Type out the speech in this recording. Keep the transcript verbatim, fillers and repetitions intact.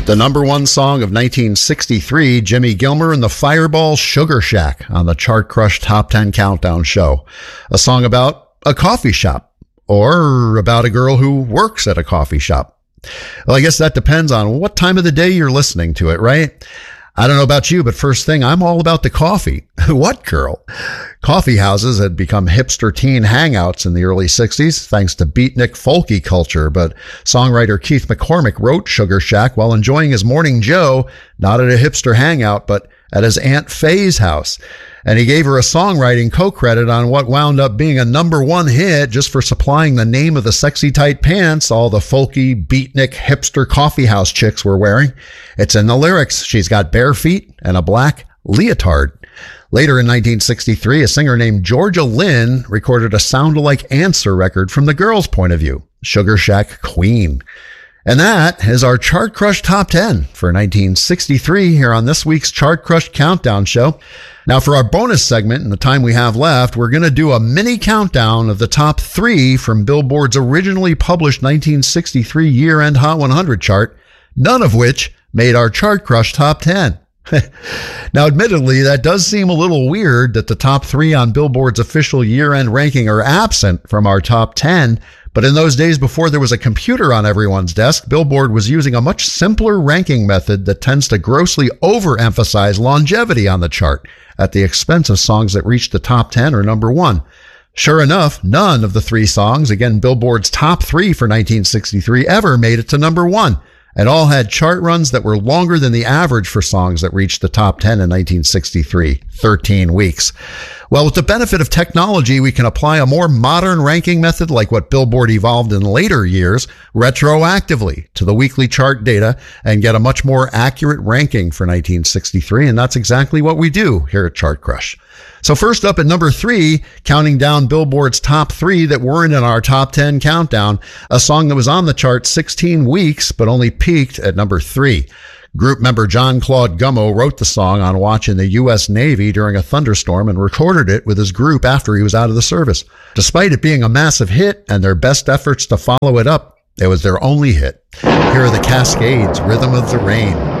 The number one song of nineteen sixty-three, Jimmy Gilmer and the Fireball Sugar Shack on the Chart Crush Top ten Countdown show. A song about a coffee shop or about a girl who works at a coffee shop. Well, I guess that depends on what time of the day you're listening to it, right? I don't know about you, but first thing, I'm all about the coffee. What girl? Coffee houses had become hipster teen hangouts in the early sixties, thanks to beatnik folky culture, but songwriter Keith McCormick wrote Sugar Shack while enjoying his morning joe, not at a hipster hangout, but at his Aunt Faye's house. And he gave her a songwriting co-credit on what wound up being a number one hit just for supplying the name of the sexy tight pants all the folky, beatnik, hipster coffeehouse chicks were wearing. It's in the lyrics. She's got bare feet and a black leotard. Later in nineteen sixty-three, a singer named Georgia Lynn recorded a sound-alike answer record from the girl's point of view, Sugar Shack Queen. And that is our Chart Crush Top ten for nineteen sixty-three here on this week's Chart Crush Countdown show. Now, for our bonus segment in the time we have left, we're going to do a mini countdown of the top three from Billboard's originally published nineteen sixty-three year-end Hot one hundred chart, none of which made our Chart Crush Top ten. Now, admittedly, that does seem a little weird that the top three on Billboard's official year-end ranking are absent from our top ten, but in those days before there was a computer on everyone's desk, Billboard was using a much simpler ranking method that tends to grossly overemphasize longevity on the chart at the expense of songs that reached the top ten or number one. Sure enough, none of the three songs, again Billboard's top three for nineteen sixty-three, ever made it to number one, and all had chart runs that were longer than the average for songs that reached the top ten in nineteen sixty-three, thirteen weeks. Well, with the benefit of technology, we can apply a more modern ranking method like what Billboard evolved in later years retroactively to the weekly chart data and get a much more accurate ranking for nineteen sixty-three, and that's exactly what we do here at Chart Crush. So first up at number three, counting down Billboard's top three that weren't in our top ten countdown, a song that was on the chart sixteen weeks but only peaked at number three. Group member John Claude Gummo wrote the song on watch in the U S Navy during a thunderstorm and recorded it with his group after he was out of the service. Despite it being a massive hit and their best efforts to follow it up, it was their only hit. Here are the Cascades' Rhythm of the Rain.